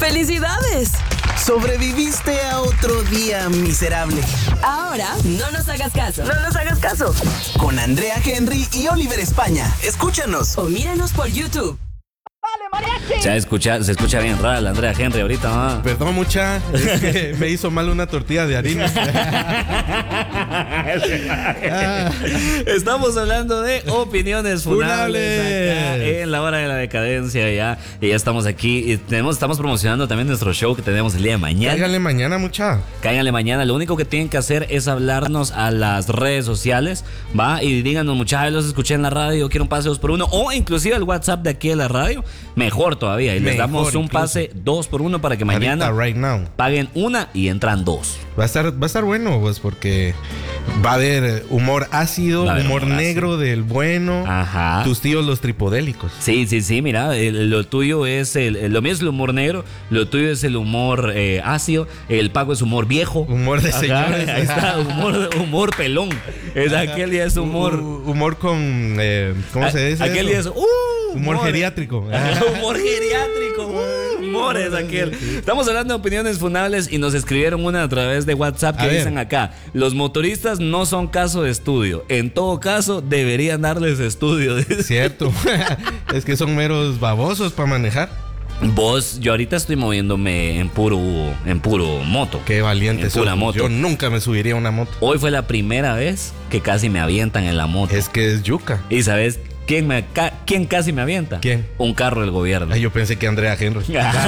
¡Felicidades! Sobreviviste a otro día miserable. Ahora, no nos hagas caso. No nos hagas caso. Con Andrea Henry y Oliver España. Escúchanos. O míranos por YouTube. Se escucha bien rara la Andrea Henry ahorita, ¿no? Perdón, mucha, es que me hizo mal una tortilla de harina. Estamos hablando de opiniones funables acá en la hora de la decadencia ya. Y ya estamos aquí y estamos promocionando también nuestro show que tenemos el día de mañana. Cáiganle mañana, mucha. Cáiganle mañana. Lo único que tienen que hacer es hablarnos a las redes sociales, ¿va? Y díganos, muchachos, los escuché en la radio, quiero un pase 2x1. O inclusive el WhatsApp de aquí de la radio. Mejor todavía. Y les damos un pase 2x1 para que mañana right now paguen una y entran dos. Va a estar bueno, pues, porque va a haber humor ácido, humor negro del bueno. Ajá. Tus tíos los tripodélicos. Sí, mira, lo tuyo es lo mío es el humor negro, lo tuyo es el humor ácido, el Paco es humor viejo. Humor de señores. Ahí está, humor pelón. Aquel día es humor. Humor con. ¿Cómo se dice? Aquel día es. Humor geriátrico. Humor geriátrico. Humor es aquel. Estamos hablando de opiniones funables y nos escribieron una a través de WhatsApp que dicen acá: los motoristas no son caso de estudio. En todo caso, deberían darles estudio. Cierto. Es que son meros babosos para manejar. Yo ahorita estoy moviéndome en puro moto. Qué valiente sos. Moto. Yo nunca me subiría a una moto. Hoy fue la primera vez que casi me avientan en la moto. Es que es yuca. ¿Y sabes quién casi me avienta? ¿Quién? Un carro del gobierno. Ay, yo pensé que Andrea Henry.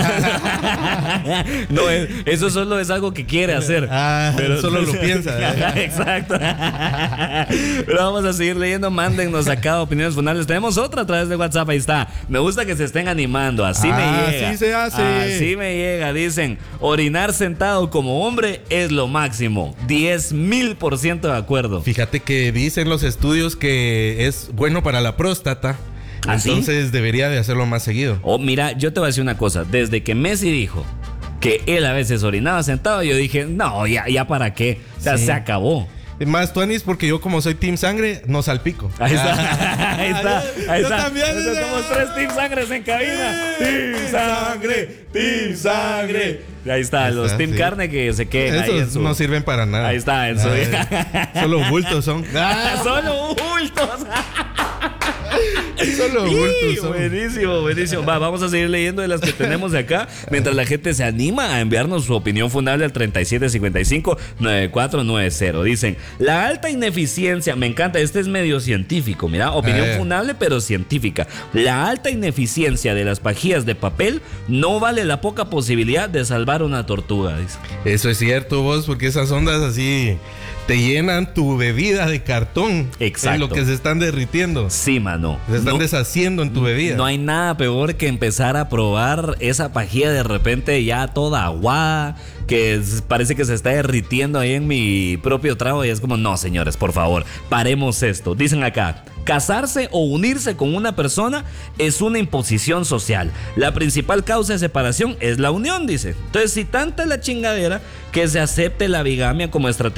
No, eso solo es algo que quiere hacer. Pero solo lo piensa. Exacto. Pero vamos a seguir leyendo. Mándennos acá opiniones funables. Tenemos otra a través de WhatsApp. Ahí está. Me gusta que se estén animando. Así me llega. Así se hace. Así me llega. Dicen: orinar sentado como hombre es lo máximo. 10,000% de acuerdo. Fíjate que dicen los estudios que es bueno para la próstata. Entonces debería de hacerlo más seguido. Mira, yo te voy a decir una cosa. Desde que Messi dijo que él a veces orinaba sentado, yo dije, no, ya para qué. O sea, se acabó. Más tuanis porque yo, como soy team sangre, no salpico. Ahí está. Ahí está. Yo también. Somos 3 team sangres en cabina. Team sangre. Ahí está, los team carne que se queden ahí en su... no sirven para nada. Ahí está, en su... Solo bultos son. Solo bultos. Solo bultos son. Buenísimo. Vamos a seguir leyendo de las que tenemos de acá mientras la gente se anima a enviarnos su opinión funable al 3755-9490. Dicen: la alta ineficiencia, me encanta, este es medio científico, mira, opinión funable pero científica. La alta ineficiencia de las pajillas de papel no vale la poca posibilidad de salvar una tortuga, dice. Eso es cierto, vos, porque esas ondas así te llenan tu bebida de cartón. Exacto. En lo que se están derritiendo. Sí, mano. Se están deshaciendo en tu bebida. No hay nada peor que empezar a probar esa pajilla de repente ya toda aguada, que parece que se está derritiendo ahí en mi propio trago, y es como, no, señores, por favor, paremos esto. Dicen acá: casarse o unirse con una persona es una imposición social. La principal causa de separación es la unión, dice. Entonces, si tanta es la chingadera, que se acepte la bigamia como estrategia